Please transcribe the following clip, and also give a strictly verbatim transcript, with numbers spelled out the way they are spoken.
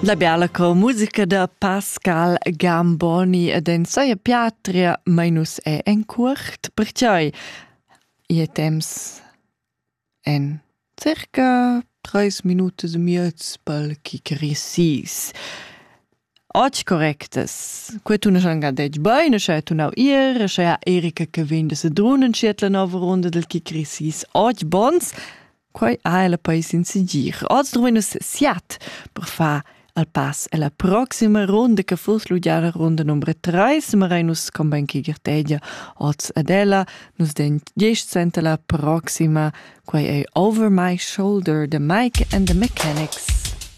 La bella con musica da Pascal Gamboni ed en saia piatria minus è en curt, perciò i temps en circa tre minuti e miez pel chicarissis. Oggi correctes. Quei tu ne schon gadetg bene, schei tu nau ir, schei Erika che vende se drunen schiet la nova ronda del chicarissis. Oggi bons, quei ha la pais in sigir. Oggi trovinus siat per fa al pass e la prossima ronda che fos l'udiara ronda numero tre, ma reinus con ben chigertegia. Oggi adela nus den dieci cent la prossima, quei è Over My Shoulder, The Mike and the Mechanics.